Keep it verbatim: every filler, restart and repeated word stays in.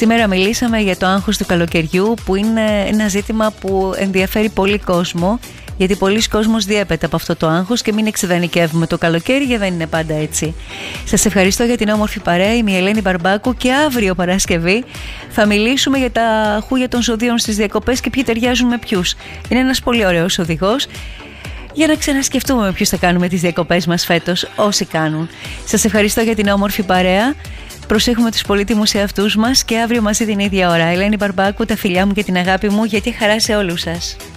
Σήμερα μιλήσαμε για το άγχος του καλοκαιριού, που είναι ένα ζήτημα που ενδιαφέρει πολύ κόσμο, γιατί πολλοί κόσμος διέπεται από αυτό το άγχος και μην εξειδανικεύουμε το καλοκαίρι, γιατί δεν είναι πάντα έτσι. Σας ευχαριστώ για την όμορφη παρέα. Είμαι η Ελένη Μπαρμπάκου και αύριο Παρασκευή θα μιλήσουμε για τα χούγια των ζωδίων στις διακοπές και ποιοι ταιριάζουν με ποιους. Είναι ένας πολύ ωραίος οδηγός για να ξανασκεφτούμε με ποιους θα κάνουμε τις διακοπές μας φέτος, όσοι κάνουν. Σας ευχαριστώ για την όμορφη παρέα. Προσέχουμε τους πολύτιμους εαυτούς μας και αύριο μαζί την ίδια ώρα. Ελένη Μπαρμπάκου, τα φιλιά μου και την αγάπη μου, γιατί χαρά σε όλους σας.